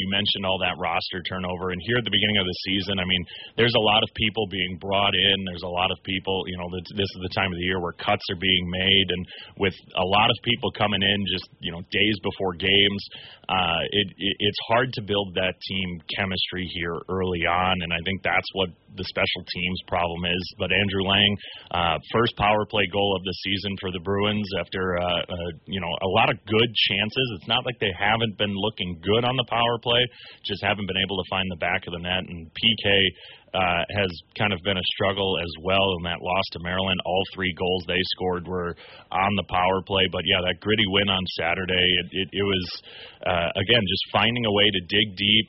you mentioned all that roster turnover. And here at the beginning of the season, I mean, there's a lot of people being brought in. There's a lot of people, this is the time of the year where cuts are being made. And with a lot of people coming in just, days before games, it's hard to build that team chemistry here early on. And I think that's what the special teams problem is. But Andrew Lang, first power play goal of the season for the Bruins after, a lot of good chances. It's not like they haven't been looking good on the power play, just haven't been able to find the back of the net. And PK has kind of been a struggle as well in that loss to Maryland. All 3 goals they scored were on the power play. But, yeah, that gritty win on Saturday, it was, again, just finding a way to dig deep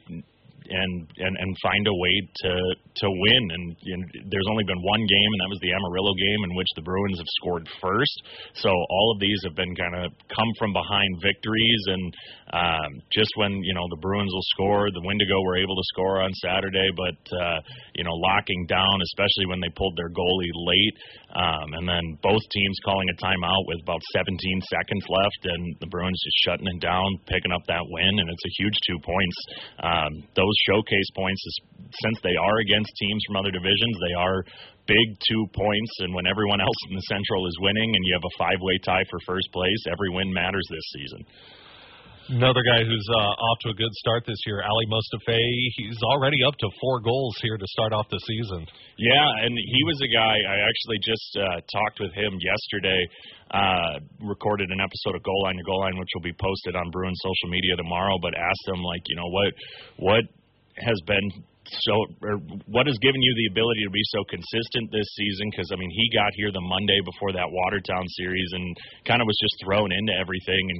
and find a way to win. And there's only been one game, and that was the Amarillo game, in which the Bruins have scored first. So all of these have been kind of come from behind victories, and just when the Bruins will score, the Wendigo were able to score on Saturday, but locking down, especially when they pulled their goalie late, and then both teams calling a timeout with about 17 seconds left, and the Bruins just shutting it down, picking up that win, and it's a huge 2 points. Those showcase points, since they are against teams from other divisions, they are big 2 points, and when everyone else in the Central is winning and you have a 5-way tie for first place, every win matters this season. Another guy who's off to a good start this year, Ali Mostafe, he's already up to 4 goals here to start off the season. Yeah, and he was a guy, I actually just talked with him yesterday, recorded an episode of Goal Line to Goal Line, which will be posted on Bruins social media tomorrow, but asked him, what has been what has given you the ability to be so consistent this season? Because, he got here the Monday before that Watertown series and kind of was just thrown into everything. And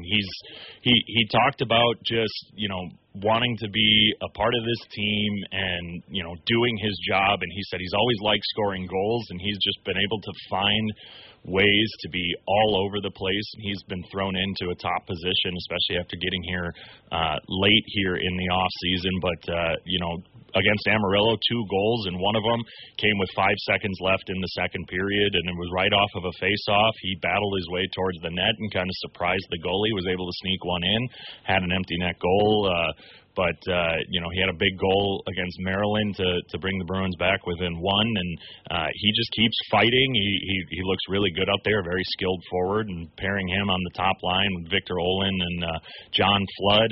he talked about just, wanting to be a part of this team and, doing his job. And he said he's always liked scoring goals, and he's just been able to find ways to be all over the place. He's been thrown into a top position, especially after getting here late here in the off season. But, against Amarillo, 2 goals, and one of them came with 5 seconds left in the second period, and it was right off of a face-off. He battled his way towards the net and kind of surprised the goalie, was able to sneak one in, had an empty net goal. But he had a big goal against Maryland to bring the Bruins back within 1, and he just keeps fighting. He looks really good out there, very skilled forward, and pairing him on the top line with Victor Olin and John Flood,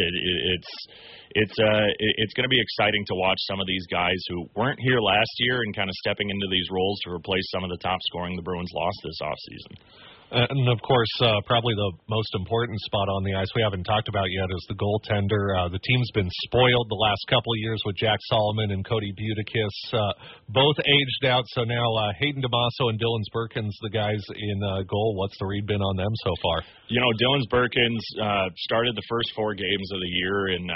it's going to be exciting to watch some of these guys who weren't here last year and kind of stepping into these roles to replace some of the top scoring the Bruins lost this offseason. And, of course, probably the most important spot on the ice we haven't talked about yet is the goaltender. The team's been spoiled the last couple of years with Jack Solomon and Cody Butikis, both aged out. So now Hayden DeMasso and Dylan Birkins, the guys in goal. What's the read been on them so far? Dylan Birkins started the first 4 games of the year, and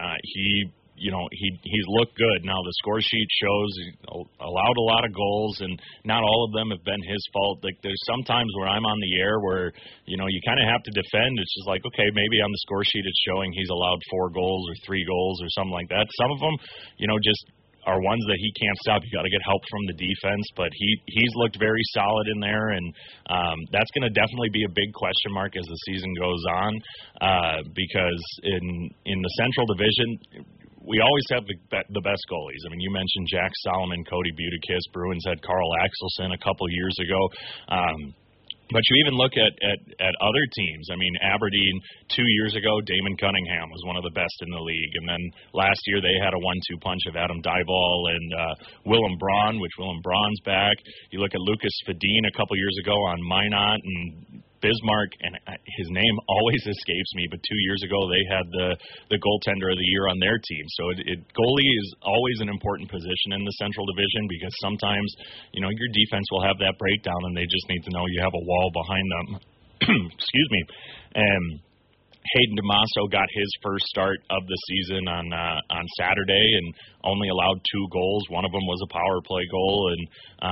he's looked good. Now, the score sheet shows he allowed a lot of goals, and not all of them have been his fault. There's sometimes where I'm on the air where, you kind of have to defend. It's just like, okay, maybe on the score sheet it's showing he's allowed 4 goals or 3 goals or something like that. Some of them, just are ones that he can't stop. You got to get help from the defense, but he's looked very solid in there, and that's going to definitely be a big question mark as the season goes on, because in the Central Division, we always have the best goalies. You mentioned Jack Solomon, Cody Butikis. Bruins had Carl Axelson a couple years ago. But you even look at other teams. Aberdeen 2 years ago, Damon Cunningham was one of the best in the league. And then last year they had a 1-2 punch of Adam Dyball and Willem Braun, which Willem Braun's back. You look at Lucas Fedin a couple years ago on Minot and Bismarck, and his name always escapes me, but 2 years ago they had the goaltender of the year on their team. So goalie is always an important position in the Central Division, because sometimes, your defense will have that breakdown and they just need to know you have a wall behind them. Excuse me. Hayden DeMasso got his first start of the season on Saturday and only allowed 2 goals. One of them was a power play goal, and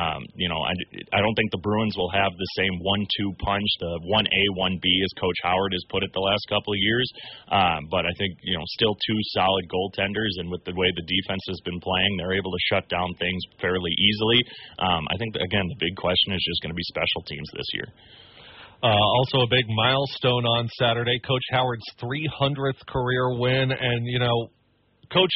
I don't think the Bruins will have the same 1-2 punch, the 1A, 1B, as Coach Howard has put it the last couple of years. But I think still 2 solid goaltenders, and with the way the defense has been playing, they're able to shut down things fairly easily. I think again the big question is just going to be special teams this year. Also a big milestone on Saturday, Coach Howard's 300th career win, and, Coach